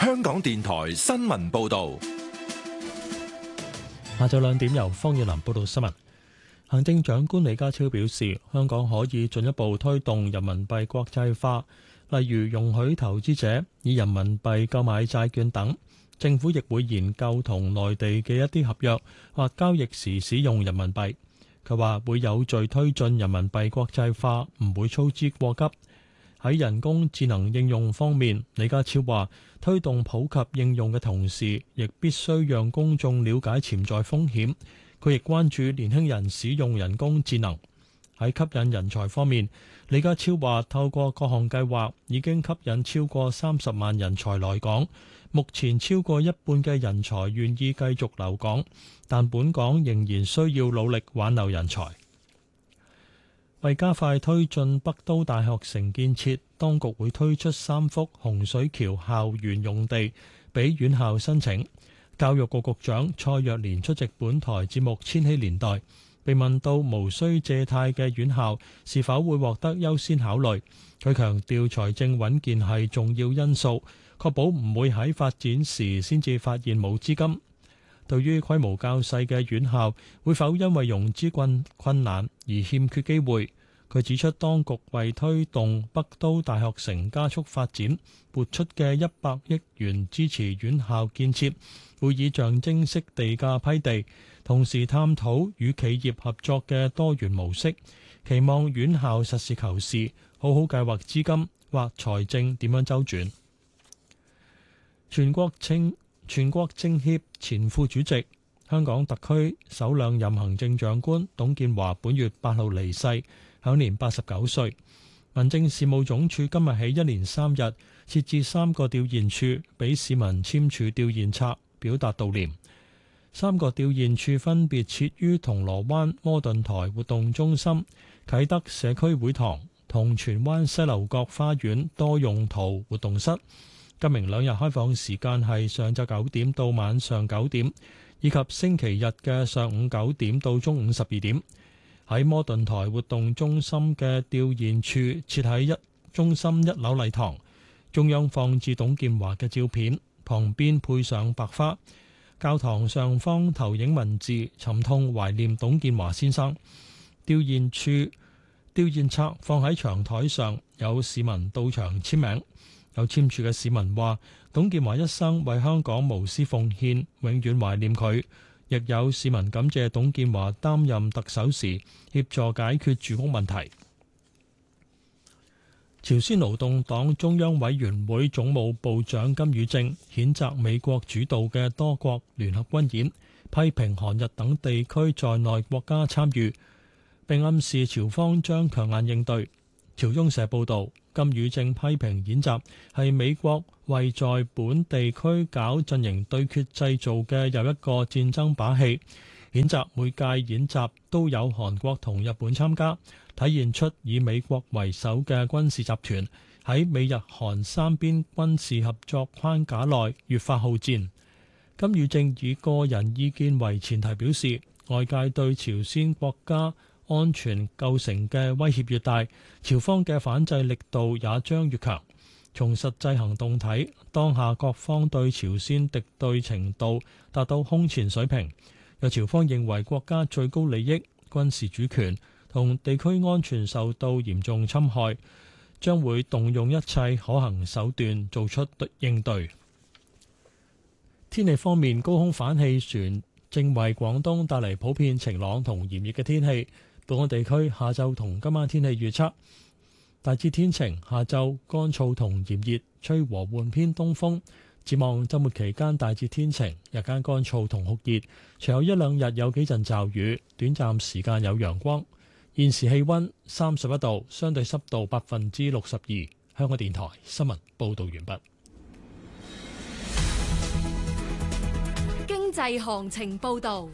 香港電台新聞報道。 下晝2點由方遠南報道新聞。行政長官李家超表示，香港可以進一步推動人民幣國際化，例如容許投資者以人民幣購買債券等。政府亦會研究同內地嘅一啲合約或交易時使用人民幣。佢話會有序推進人民幣國際化，唔會操之過急。喺人工智能應用方面，李家超話推動普及應用嘅同時，亦必須讓公眾了解潛在風險。佢亦關注年輕人使用人工智能。喺吸引人才方面，李家超話透過各項計劃已經吸引超過30萬人才來港，目前超過一半嘅人才願意繼續留港，但本港仍然需要努力挽留人才。為加快推進北都大學城建設，當局會推出3幅洪水橋校園用地俾院校申請。教育局局長蔡若蓮出席本台節目《千禧年代》，被問到無需借貸嘅院校是否會獲得優先考慮，佢強調財政穩健係重要因素，確保唔會喺發展時先至發現冇資金。對於規模較細嘅院校會否因為融資困難而欠缺機會，佢指出當局為推動北都大學城加速發展撥出嘅100億元支持院校建設，會以象徵式地價批地，同時探討與企業合作嘅多元模式，期望院校實事求是，好好計劃資金或財政點樣周轉。全國政協前副主席、香港特區首兩任行政長官董建華本月8號離世，享年89歲。民政事務總署今日起1連3日設置3個吊唁處，俾市民簽署吊唁冊，表達悼念。3個吊唁處分別設於銅鑼灣摩頓台活動中心、啟德社區會堂同荃灣西樓角花園多用途活動室。今明2日開放時間係上晝9點到晚上9點，以及星期日嘅上午9點到中午12點。喺摩頓台活動中心嘅吊唁處設喺中心1樓禮堂，中央放置董建華嘅照片，旁邊配上白花。教堂上方投影文字，沉痛懷念董建華先生。吊唁冊放喺長台上，有市民到場簽名。有簽署嘅市民話，董建華一生為香港無私奉獻，永遠懷念佢。亦有市民感謝董建華擔任特首時協助解決住屋問題。朝鮮勞動黨中央委員會總務部長金與正譴責美國主導嘅多國聯合軍演，批評韓日等地區在內國家參與，並暗示朝方將強硬應對。朝中社報導，金與正批評演習係美國為在本地區搞陣營對決製造嘅又一個戰爭把戲。演習每屆演習都有韓國同日本參加，體現出以美國為首嘅軍事集團喺美日韓3邊軍事合作框架內越發好戰。金與正以個人意見為前提表示，外界對朝鮮國家安全構成嘅威脅越大，朝方嘅反制力度也將越強。從實際行動睇，當下各方對朝鮮敵對程度達到空前水平。若朝方認為國家最高利益、軍事主權同地區安全受到嚴重侵害，將會動用一切可行手段做出應對。天氣方面，高空反氣旋正為廣東帶嚟普遍晴朗同炎熱嘅天氣。本港地區下晝同今晚天氣預測大致天晴，下晝乾燥同炎熱，吹和緩偏東風。展望週末期間大致天晴，日間乾燥同酷熱，隨後1-2日有幾陣驟雨，短暫時間有陽光。現時氣溫31度，相對濕度62%。香港電台新聞報導完畢。 經濟行情報導。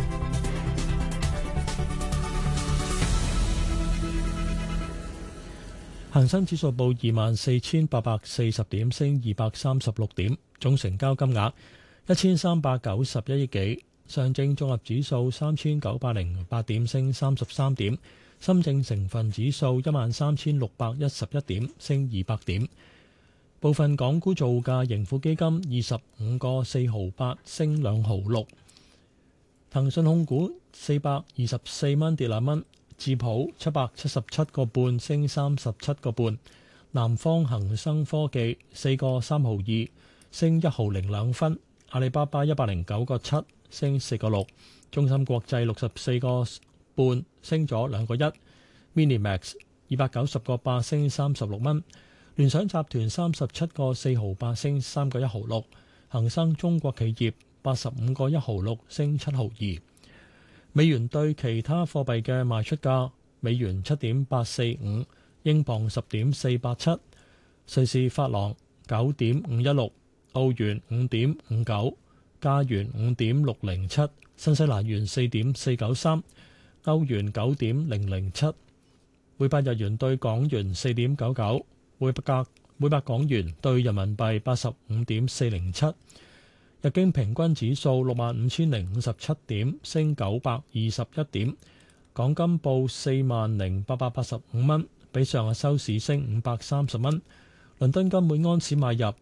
恒生指數報24,840點，升236點，總成交金額1391億幾。上證綜合指數3908點，升33點。深證成分指數13,611點，升200點。 部分港股造價盈富基金25個4毫8升2毫6，騰訊控股424蚊跌2蚊，智普777個半升37個半，南方恒生科技4個3毫2升1毫02分，阿里巴巴109個7升4個6，中芯國際64個半升咗2個1，Minimax 290個8升36蚊，聯想集團37個4毫8升3個1毫6，恒生中國企業85個1毫6升7毫2。美元對其他貨幣嘅賣出價：美元7.845，英鎊10.487，瑞士法郎9.516，澳元5.59，加元5.607，新西蘭元4.493，歐元9.007，每百日元對港元4.99，每百港元對人民幣85.407。日經平均指數65,057點，升921點。港金報40,885蚊，比上日收市升530蚊。倫敦金每盎司買入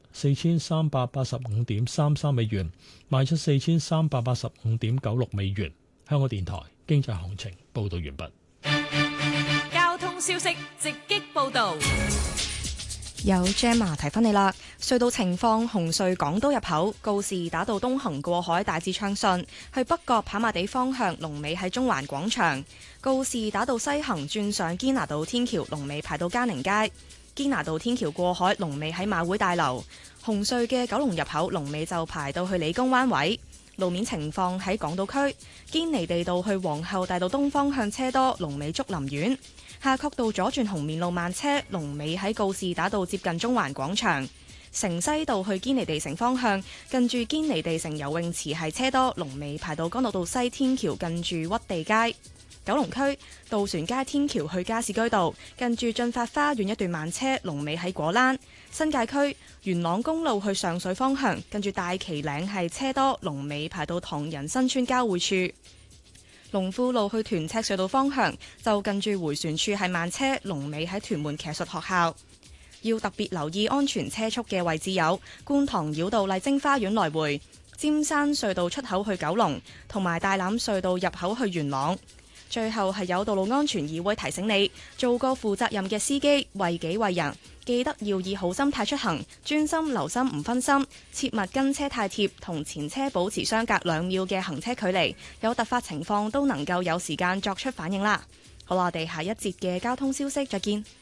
4,385.33美元，賣出4,385.96美元。香港電台經濟行情報道完畢。 交通消息直擊報道。 有 Gemma 提翻你啦，隧道情況：紅隧港島入口告士打道東行過海大致暢順，去北角跑馬地方向龍尾喺中環廣場；告士打道西行轉上堅拿道天橋龍尾排到嘉寧街，堅拿道天橋過海龍尾喺馬會大樓。紅隧嘅九龍入口龍尾就排到去理工灣位。路面情況喺港島區堅尼地道去皇后大道東方向車多，龍尾竹林苑。夏慤道左轉紅棉路慢車，龍尾喺告士打道接近中環廣場。城西道去堅尼地城方向，近住堅尼地城游泳池係車多，龍尾排到干諾道西天橋近住屈地街。九龍區渡船街天橋去加士居道，近住進發花園一段慢車，龍尾喺果欄。新界區元朗公路去上水方向，近住大旗嶺係車多，龍尾排到唐人新村交匯處。龍富路去屯赤隧道方向，就近住迴旋處係慢車，龍尾喺屯門騎術學校。要特別留意安全車速嘅位置有觀塘繞道麗晶花園來回、尖山隧道出口去九龍，同埋大欖隧道入口去元朗。最後係有道路安全議會提醒你，做個負責任嘅司機，為己為人，記得要以好心態出行，專心留心唔分心，切勿跟車太貼，同前車保持相隔2秒嘅行車距離，有突發情況都能夠有時間作出反應啦。好啦，我哋下一節嘅交通消息再見。